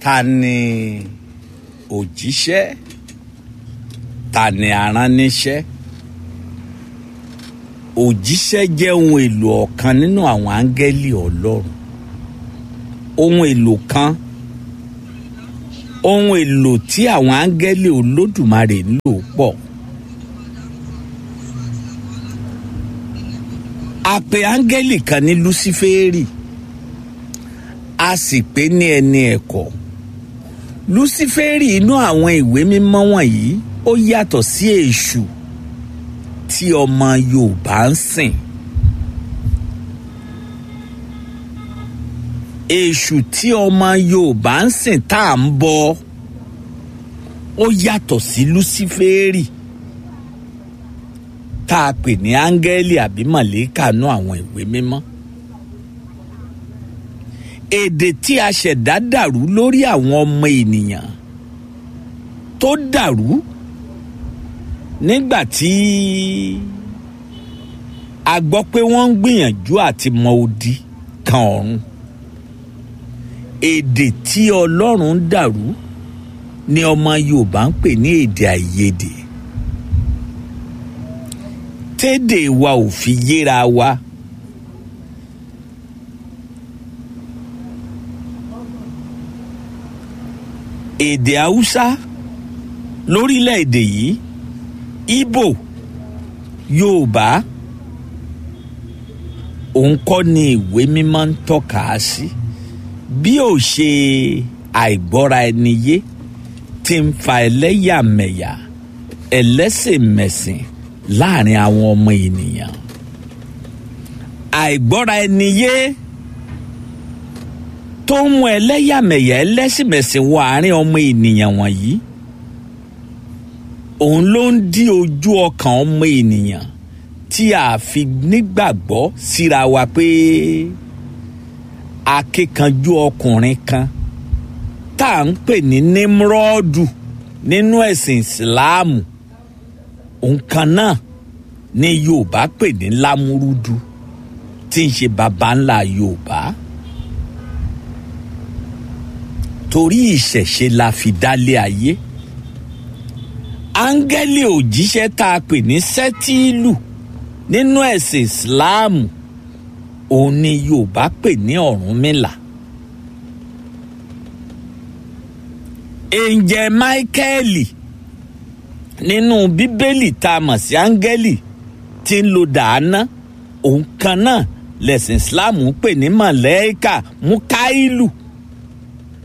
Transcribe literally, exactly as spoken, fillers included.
ta ni òjíṣẹ́, ta ni aránníṣẹ́? Òjíṣẹ́ jẹ́ ohun èlò ọ̀kan nínú àwọn áńgẹ́lì Ọlọ́run. Ohun èlò kan, ohun èlò tí àwọn áńgẹ́lì Olódùmarè ń lò pọ̀. A pè áńgẹ́lì kan ní Lúsíférì, a sì pè ní ẹni ẹ̀kọ́. Lúsíférì inú àwọn ìwé mímọ́ wọ̀nyí ó yàtọ̀ sí èṣù tí ọmọ Yorùbá ń sìn. Èṣù tí ọmọ Yorùbá ń sìn tá à ń bọ ó yàtọ̀ sí Lúsíférì tá a pè ní áńgẹ́lì àbí màlẹ́kà nú àwọn ìwé mímọ́. Èdè tí a ṣẹ̀dá dàrú lórí àwọn ọmọ ènìyàn tó dàrú nígbà tí a gbọ́ pé wọ́n ń gbìyànjú àti mọ odi kan ọ̀run. Èdè tí Ọlọ́run ń dàrú ni ọmọ Yorùbá ń pè ní èdè àìyedè. Tédè wa ò fi yéra wa. Èdè Haúsá lórílẹ̀‐èdè yìí, Ìgbò, Yorùbá, òun kọ́ ni ìwé mímọ́ ń tọ́ka sí bí ó ṣe àìgbọ́ra ẹni yé tí ń fa ẹlẹ́yàmẹ̀yà, ẹlẹ́sìnmẹ̀sìn láàrin àwọn ọmọ ènìyàn. Àìgbọ́ra ẹni yé tó ń mú ẹlẹ́yàmẹ̀yà, ẹlẹ́sìnmẹ̀sìn wọ àárín ọmọ ènìyàn wọ̀nyí, òun ló ń dí ojú ọkàn ọmọ ènìyàn tí a fi nígbàgbọ́ síra wa pé akíkanjú ọkùnrin kan tá à ń pè ní Nímúrọ́ọ̀dù nínú ẹ̀sìn Ìsìláàmù, òun kan náà ni Yorùbá pè ní Lámúrúdù tí ń ṣe baba ńlá Yorùbá. Torí ìṣẹ̀ṣe la fi dálé ayé. Áńgẹ́lì òjíṣẹ́ tá a pè ní Sẹ́tíìlù nínú ẹ̀sìn Ìsìláàmù, òun ni Yorùbá pè ní Ọ̀rúnmìlà. Ẹ̀ǹjẹ̀ Máíkẹ́lì nínú Bíbélì tá a mọ̀ sí áńgẹ́lì tí ń lo dàáná, òun kan náà lẹ̀sìn Ìsìláàmù pè ní Màlẹ́íkà Múkáílù.